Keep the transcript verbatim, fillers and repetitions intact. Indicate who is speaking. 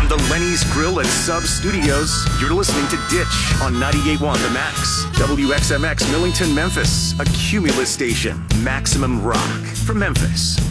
Speaker 1: From the Lenny's Grill and Sub Studios, you're listening to Ditch on ninety-eight point one The Max. W X M X Millington, Memphis, a Cumulus station. Maximum rock from Memphis.